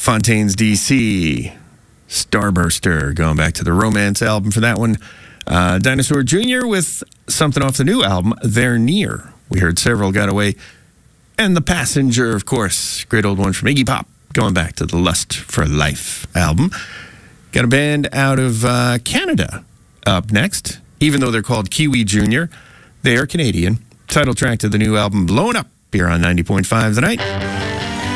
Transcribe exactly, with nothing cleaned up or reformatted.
Fontaines D C, Starburster, going back to the Romance album for that one. Uh, Dinosaur Junior with something off the new album, They're Near. We heard Several Got Away. And The Passenger, of course, great old one from Iggy Pop, going back to the Lust for Life album. Got a band out of uh, Canada up next, even though they're called Kiwi Junior. They are Canadian. Title track to the new album, Blowing Up, here on ninety point five The Night.